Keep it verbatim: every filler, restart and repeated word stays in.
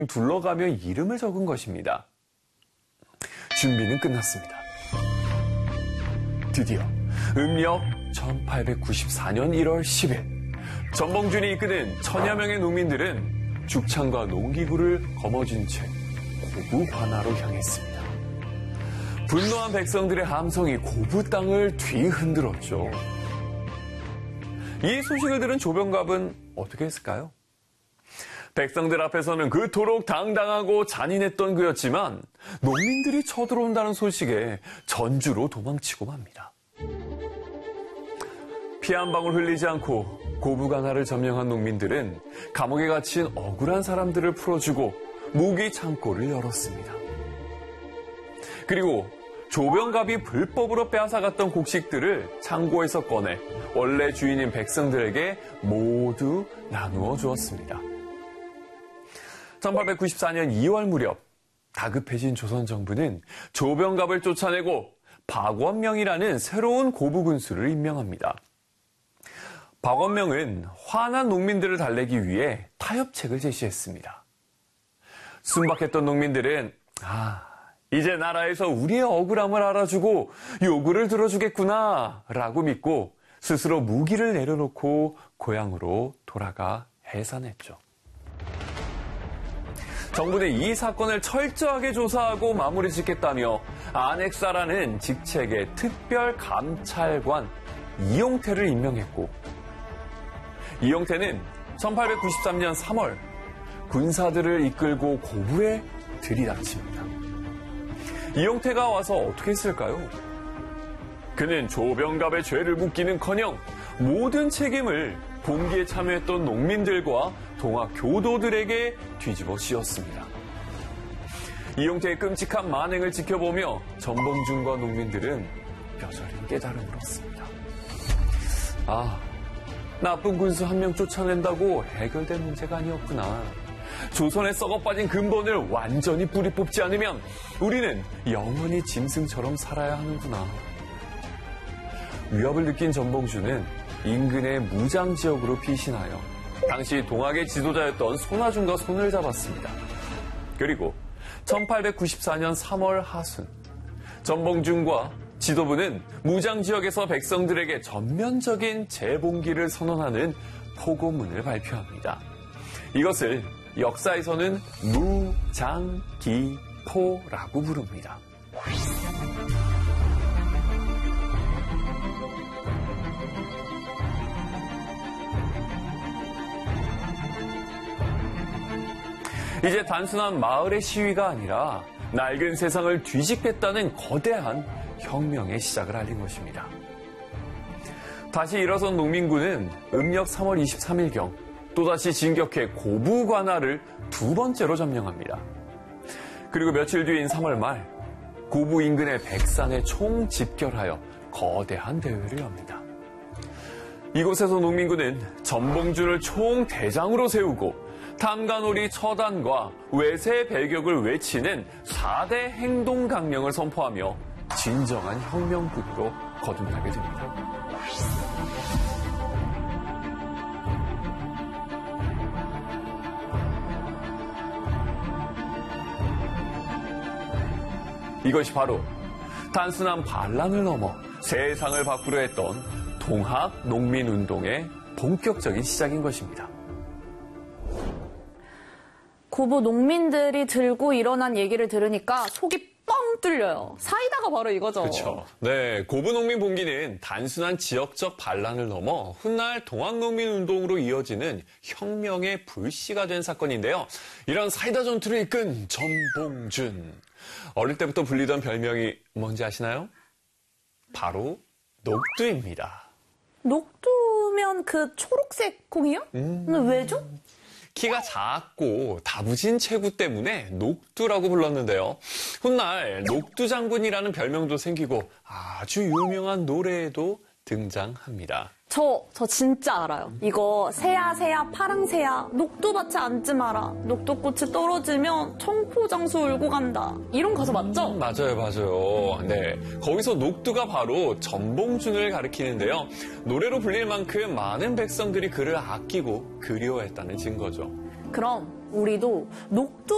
둘러가며 이름을 적은 것입니다. 준비는 끝났습니다. 드디어 음력 천팔백구십사 년 일월 십일 전봉준이 이끄는 천여 명의 농민들은 죽창과 농기구를 거머쥔 채 고부 관하로 향했습니다. 분노한 백성들의 함성이 고부 땅을 뒤흔들었죠. 이 소식을 들은 조병갑은 어떻게 했을까요? 백성들 앞에서는 그토록 당당하고 잔인했던 그였지만 농민들이 쳐들어온다는 소식에 전주로 도망치고 맙니다. 피 한 방울 흘리지 않고 고부관할을 점령한 농민들은 감옥에 갇힌 억울한 사람들을 풀어주고 무기 창고를 열었습니다. 그리고 조병갑이 불법으로 빼앗아갔던 곡식들을 창고에서 꺼내 원래 주인인 백성들에게 모두 나누어 주었습니다. 천팔백구십사 년 이월 무렵 다급해진 조선 정부는 조병갑을 쫓아내고 박원명이라는 새로운 고부군수를 임명합니다. 박원명은 화난 농민들을 달래기 위해 타협책을 제시했습니다. 순박했던 농민들은 아, 이제 나라에서 우리의 억울함을 알아주고 요구를 들어주겠구나 라고 믿고 스스로 무기를 내려놓고 고향으로 돌아가 해산했죠. 정부는 이 사건을 철저하게 조사하고 마무리 짓겠다며 안핵사라는 직책의 특별감찰관 이용태를 임명했고, 이용태는 천팔백구십삼 년 삼월 군사들을 이끌고 고부에 들이닥칩니다. 이용태가 와서 어떻게 했을까요? 그는 조병갑의 죄를 묻기는커녕 모든 책임을 봉기에 참여했던 농민들과 동학 교도들에게 뒤집어 씌웠습니다. 이용태의 끔찍한 만행을 지켜보며 전봉준과 농민들은 뼈저린 깨달음을 얻습니다. 아, 나쁜 군수 한 명 쫓아낸다고 해결된 문제가 아니었구나. 조선에 썩어빠진 근본을 완전히 뿌리 뽑지 않으면 우리는 영원히 짐승처럼 살아야 하는구나. 위협을 느낀 전봉준은 인근의 무장지역으로 피신하여 당시 동학의 지도자였던 손아준과 손을 잡았습니다. 그리고 천팔백구십사 년 삼월 하순 전봉준과 지도부는 무장지역에서 백성들에게 전면적인 재봉기를 선언하는 포고문을 발표합니다. 이것을 역사에서는 무장기포라고 부릅니다. 이제 단순한 마을의 시위가 아니라 낡은 세상을 뒤집겠다는 거대한 혁명의 시작을 알린 것입니다. 다시 일어선 농민군은 음력 삼월 이십삼일경 또다시 진격해 고부 관할을 두 번째로 점령합니다. 그리고 며칠 뒤인 삼월 말 고부 인근의 백산에 총집결하여 거대한 대회를 엽니다. 이곳에서 농민군은 전봉준을 총대장으로 세우고 탐관오리 처단과 외세 배격을 외치는 사 대 행동강령을 선포하며 진정한 혁명군으로 거듭나게 됩니다. 이것이 바로 단순한 반란을 넘어 세상을 바꾸려 했던 동학 농민운동의 본격적인 시작인 것입니다. 고부 농민들이 들고 일어난 얘기를 들으니까 속이 뻥 뚫려요. 사이다가 바로 이거죠. 그렇죠. 네, 고부 농민 봉기는 단순한 지역적 반란을 넘어 훗날 동학 농민 운동으로 이어지는 혁명의 불씨가 된 사건인데요. 이런 사이다 전투를 이끈 전봉준. 어릴 때부터 불리던 별명이 뭔지 아시나요? 바로 녹두입니다. 녹두면 그 초록색 콩이요? 음. 근데 왜죠? 키가 작고 다부진 체구 때문에 녹두라고 불렀는데요. 훗날 녹두장군이라는 별명도 생기고 아주 유명한 노래에도 등장합니다. 저, 저 진짜 알아요. 이거 새야 새야 파랑새야 녹두밭에 앉지 마라. 녹두꽃이 떨어지면 청포장수 울고 간다. 이런 가사 맞죠? 음, 맞아요, 맞아요. 네, 거기서 녹두가 바로 전봉준을 가리키는데요. 노래로 불릴 만큼 많은 백성들이 그를 아끼고 그리워했다는 증거죠. 그럼 우리도 녹두